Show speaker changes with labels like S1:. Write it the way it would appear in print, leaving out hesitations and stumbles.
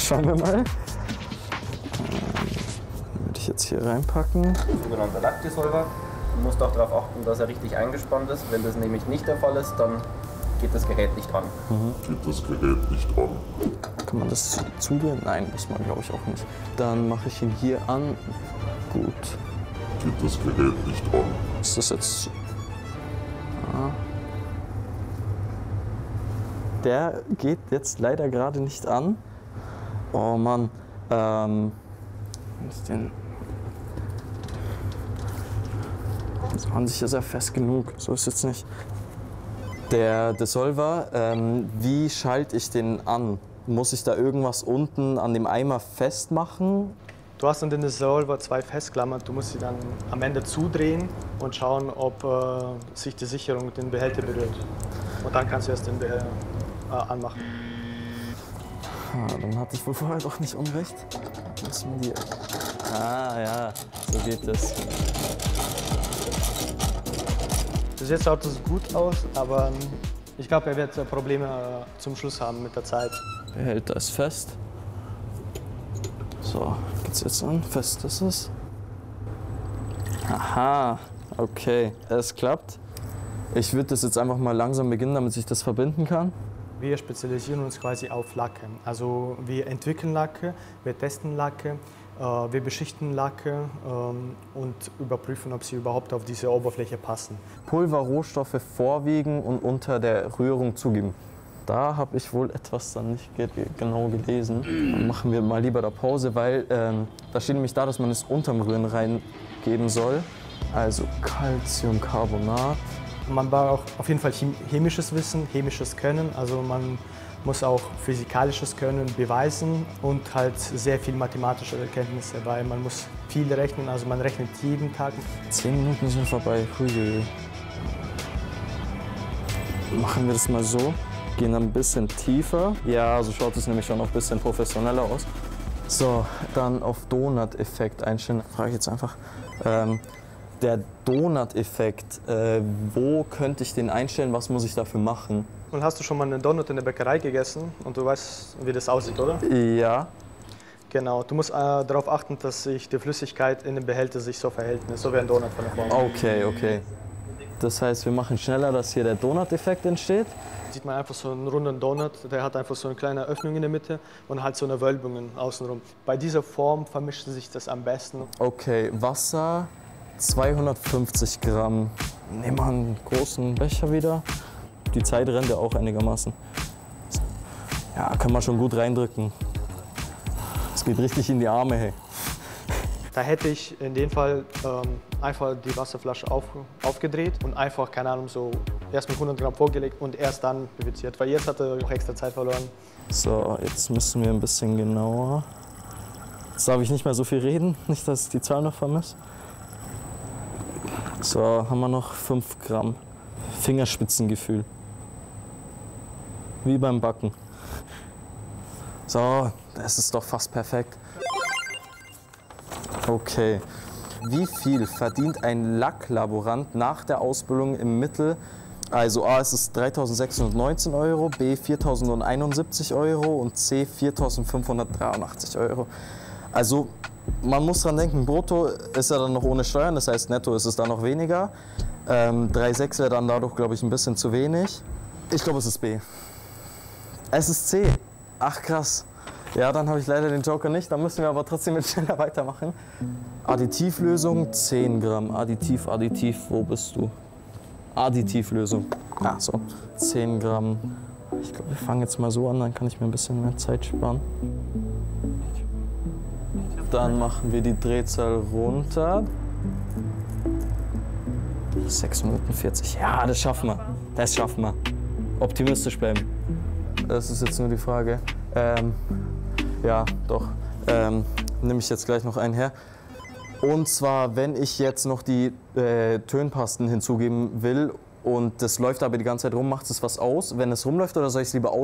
S1: Schauen wir mal. Würde ich jetzt hier reinpacken.
S2: Sogenannter Lackdissolver. Du musst auch darauf achten, dass er richtig eingespannt ist. Wenn das nämlich nicht der Fall ist, dann geht das Gerät nicht an.
S3: Geht das Gerät nicht an?
S1: Kann man das zudrehen? Nein, muss man glaube ich auch nicht. Dann mache ich ihn hier an. Gut.
S3: Geht das Gerät nicht an?
S1: Ist das jetzt... Ah. Der geht jetzt leider gerade nicht an. Oh Mann. Den das an sich ist er fest genug. So ist jetzt nicht. Der Dissolver, wie schalte ich den an? Muss ich da irgendwas unten an dem Eimer festmachen?
S4: Du hast an den Dissolver 2 Festklammern. Du musst sie dann am Ende zudrehen und schauen, ob sich die Sicherung den Behälter berührt. Und dann kannst du erst den Behälter anmachen.
S1: Dann hatte ich wohl vorher doch nicht unrecht. Lass mal die... Ah ja, so geht das.
S4: Bis jetzt schaut es gut aus, aber ich glaube, er wird Probleme zum Schluss haben mit der Zeit.
S1: Behälter ist fest. So, geht's jetzt an? Fest ist es. Aha, okay, es klappt. Ich würde das jetzt einfach mal langsam beginnen, damit sich das verbinden kann.
S4: Wir spezialisieren uns quasi auf Lacke. Also wir entwickeln Lacke, wir testen Lacke, wir beschichten Lacke und überprüfen, ob sie überhaupt auf diese Oberfläche passen.
S1: Pulverrohstoffe vorwiegen und unter der Rührung zugeben. Da habe ich wohl etwas dann nicht genau gelesen. Dann machen wir mal lieber da Pause, weil da steht nämlich da, dass man es unterm Rühren reingeben soll. Also Calciumcarbonat.
S4: Man braucht auf jeden Fall chemisches Wissen, chemisches Können. Also man muss auch physikalisches Können beweisen und halt sehr viel mathematische Kenntnisse, weil man muss viel rechnen. Also man rechnet jeden Tag.
S1: 10 Minuten sind vorbei. Hui. Machen wir das mal so. Gehen ein bisschen tiefer. Ja, so schaut es nämlich schon noch ein bisschen professioneller aus. So, dann auf Donut-Effekt einstellen. Frage ich jetzt einfach. Der Donut-Effekt, wo könnte ich den einstellen? Was muss ich dafür machen?
S4: Und hast du schon mal einen Donut in der Bäckerei gegessen und du weißt, wie das aussieht, oder?
S1: Ja.
S4: Genau, du musst darauf achten, dass sich die Flüssigkeit in dem Behälter sich so verhält, so wie ein Donut von der Form.
S1: Okay. Das heißt, wir machen schneller, dass hier der Donut-Effekt entsteht.
S4: Sieht man einfach so einen runden Donut, der hat einfach so eine kleine Öffnung in der Mitte und halt so eine Wölbung außenrum. Bei dieser Form vermischt sich das am besten.
S1: Okay, Wasser, 250 Gramm. Nehmen wir einen großen Becher wieder. Die Zeit rennt ja auch einigermaßen. Ja, kann man schon gut reindrücken. Es geht richtig in die Arme, hey.
S4: Da hätte ich in dem Fall einfach die Wasserflasche aufgedreht und einfach, keine Ahnung, so erst mit 100 Gramm vorgelegt und erst dann bilanziert, weil jetzt hat er noch extra Zeit verloren.
S1: So, jetzt müssen wir ein bisschen genauer. Jetzt darf ich nicht mehr so viel reden, nicht, dass ich die Zahl noch vermisse. So, haben wir noch 5 Gramm. Fingerspitzengefühl. Wie beim Backen. So, das ist doch fast perfekt. Okay. Wie viel verdient ein Lacklaborant nach der Ausbildung im Mittel? Also A, es ist 3.619 Euro, B 4.071 Euro und C 4.583 Euro. Also man muss dran denken, brutto ist er dann noch ohne Steuern, das heißt netto ist es dann noch weniger. 3,6 wäre dann dadurch, glaube ich, ein bisschen zu wenig. Ich glaube, es ist B. Es ist C. Ach krass. Ja, dann habe ich leider den Joker nicht, dann müssen wir aber trotzdem mit schneller weitermachen. Additivlösung 10 Gramm. Additiv, wo bist du? Additivlösung. Ah, so. 10 Gramm. Ich glaube, wir fangen jetzt mal so an, dann kann ich mir ein bisschen mehr Zeit sparen. Dann machen wir die Drehzahl runter. 6 Minuten 40. Ja, das schaffen wir. Das schaffen wir. Optimistisch bleiben. Das ist jetzt nur die Frage. Ja, doch. Nehme ich jetzt gleich noch einen her. Und zwar, wenn ich jetzt noch die Tönpasten hinzugeben will und das läuft aber die ganze Zeit rum, macht es was aus? Wenn es rumläuft oder soll ich es lieber aus?